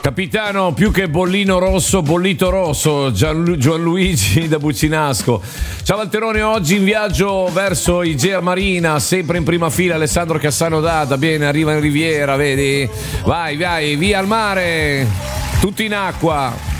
Capitano, più che bollino rosso, bollito rosso, Gianluigi da Bucinasco. Ciao Alterone, oggi in viaggio verso Igea Marina, sempre in prima fila Alessandro Cassano Dada. Bene, arriva in Riviera, vedi? Vai, via al mare, tutti in acqua.